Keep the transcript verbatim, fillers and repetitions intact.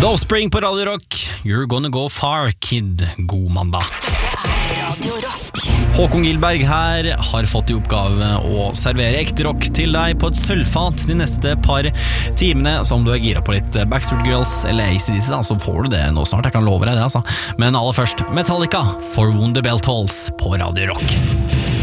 Offspring på Radio Rock, You're Gonna Go Far, Kid. God mandag. Radio Rock. Håkon Gilberg her har fått i oppgave å servere ekte rock til deg på et sølvfat de neste par timene. Så om du er gira på litt Backstreet Girls eller A C D C, da, så får du det nå snart. Jeg kan love deg det, altså. Men aller først, Metallica for Wonderbell Tolls på Radio Rock.